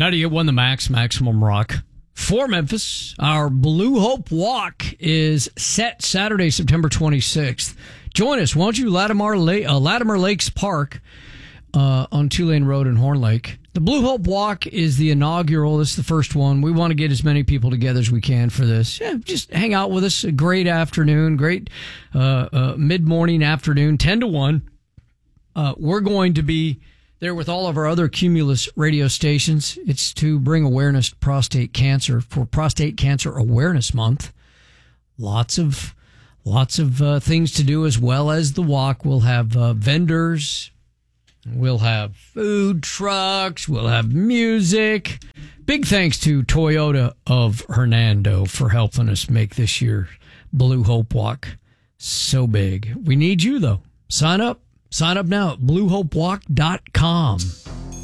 98.1 The Max, Maximum Rock. For Memphis, our Blue Hope Walk is set Saturday, September 26th. Join us, won't you? Latimer Lakes Park on Tulane Road in Horn Lake. The Blue Hope Walk is the inaugural. This is the first one. We want to get as many people together as we can for this. Yeah, just hang out with us. A great afternoon, great mid-morning afternoon, 10 to 1. We're going to be there with all of our other Cumulus radio stations. It's to bring awareness to prostate cancer for Prostate Cancer Awareness Month. Lots of things to do as well as the walk. We'll have vendors. We'll have food trucks. We'll have music. Big thanks to Toyota of Hernando for helping us make this year's Blue Hope Walk so big. We need you, though. Sign up. Sign up now at bluehopewalk.com.